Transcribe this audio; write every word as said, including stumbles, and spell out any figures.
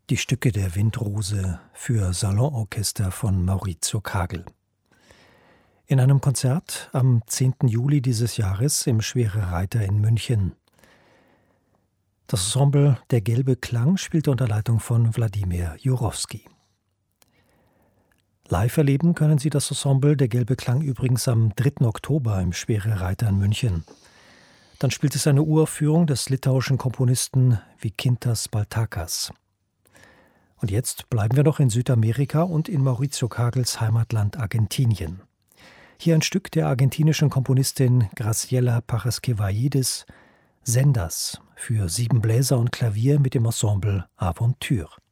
Die Stücke der Windrose für Salonorchester von Maurizio Kagel. In einem Konzert am zehnten Juli dieses Jahres im Schwere Reiter in München. Das Ensemble Der gelbe Klang spielte unter Leitung von Wladimir Jurowski. Live erleben können Sie das Ensemble Der gelbe Klang übrigens am dritten Oktober im Schwere Reiter in München. Dann spielt es eine Uraufführung des litauischen Komponisten Vykintas Baltakas. Und jetzt bleiben wir noch in Südamerika und in Maurizio Kagels Heimatland Argentinien. Hier ein Stück der argentinischen Komponistin Graciela Parasquevallidis, Sendas, für sieben Bläser und Klavier mit dem Ensemble Aventure.